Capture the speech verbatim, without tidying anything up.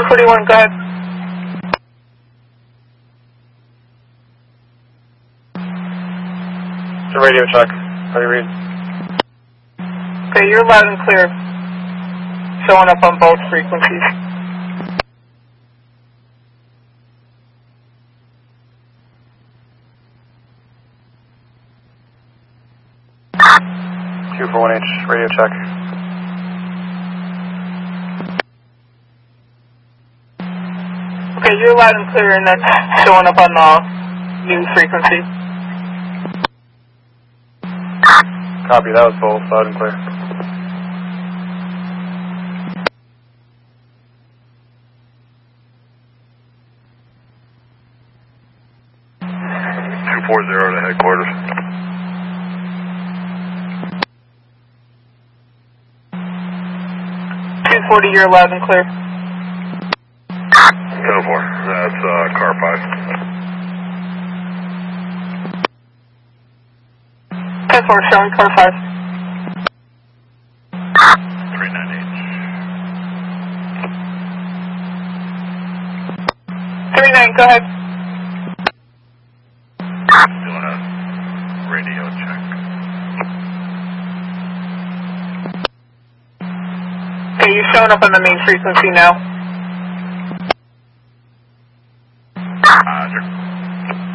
two forty-one, go ahead. It's a radio check. How do you read? Okay, you're loud and clear. Showing up on both frequencies. two four one H, radio check. Okay, you're loud and clear, and that's showing up on the new frequency. Copy, that was both, loud and clear. two four zero to headquarters. two forty, you're loud and clear. ten four, that's uh, car five. ten four, showing car five. three nine H. three nine, go ahead. Doing a radio check. Okay, you're showing up on the main frequency now.